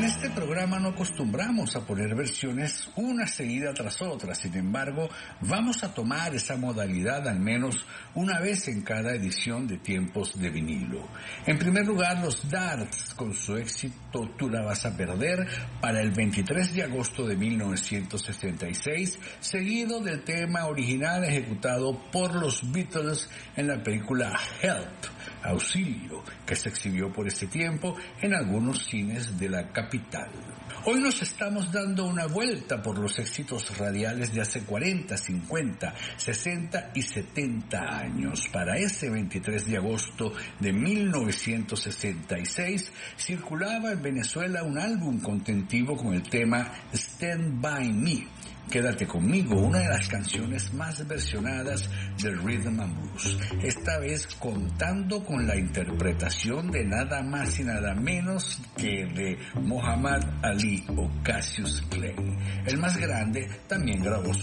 En este programa no acostumbramos a poner versiones una seguida tras otra, sin embargo, vamos a tomar esa modalidad al menos una vez en cada edición de Tiempos de Vinilo. En primer lugar, los Darts con su éxito Tú la vas a perder para el 23 de agosto de 1966, seguido del tema original ejecutado por los Beatles en la película Help, Auxilio, que se exhibió por ese tiempo en algunos cines de la capital. Hoy nos estamos dando una vuelta por los éxitos radiales de hace 40, 50, 60 y 70 años. Para ese 23 de agosto de 1966 circulaba en Venezuela un álbum contentivo con el tema Stand By Me. Quédate conmigo, una de las canciones más versionadas del Rhythm and Blues, esta vez contando con la interpretación de nada más y nada menos que de Muhammad Ali o Cassius Clay. El más grande también grabó su